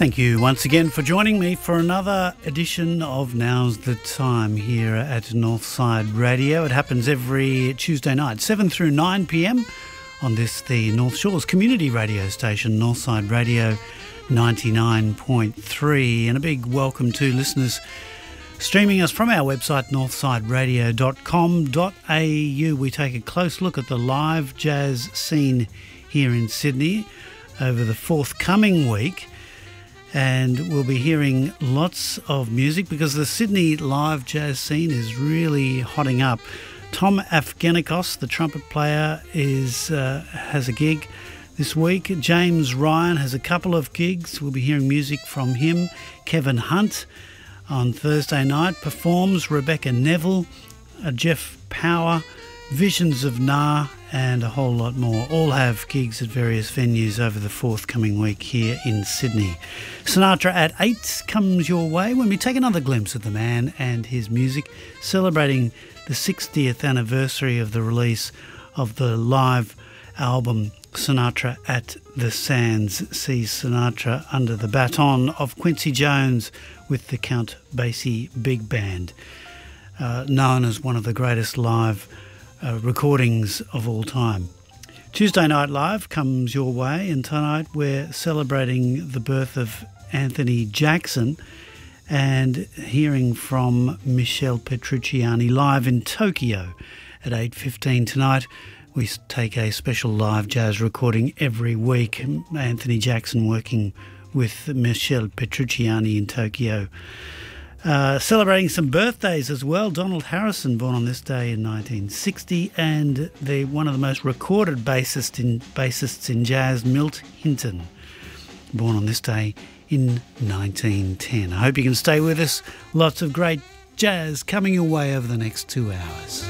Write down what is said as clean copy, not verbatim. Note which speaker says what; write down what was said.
Speaker 1: Thank you once again for joining me for another edition of Now's the Time here at Northside Radio. It happens every Tuesday night, 7 through 9 p.m. on this, the North Shores community radio station, Northside Radio 99.3. And a big welcome to listeners streaming us from our website, northsideradio.com.au. We take a close look at the live jazz scene here in Sydney over the forthcoming week. And we'll be hearing lots of music because the Sydney live jazz scene is really hotting up. Tom Afgenikos, the trumpet player, has a gig this week. James Ryan has a couple of gigs. We'll be hearing music from him. Kevin Hunt on Thursday night performs. Rebecca Neville, Jeff Power, Visions of Na, and a whole lot more. All have gigs at various venues over the forthcoming week here in Sydney. Sinatra at 8 comes your way when we take another glimpse at the man and his music, celebrating the 60th anniversary of the release of the live album Sinatra at the Sands. Sees Sinatra under the baton of Quincy Jones with the Count Basie Big Band, known as one of the greatest live recordings of all time. Tuesday Night Live comes your way, and tonight we're celebrating the birth of Anthony Jackson and hearing from Michelle Petrucciani live in Tokyo at 8:15 tonight. We take a special live jazz recording every week. Anthony Jackson working with Michelle Petrucciani in Tokyo. Celebrating some birthdays as well. Donald Harrison, born on this day in 1960, and one of the most recorded bassists in jazz, Milt Hinton, born on this day in 1910. I hope you can stay with us. Lots of great jazz coming your way over the next 2 hours.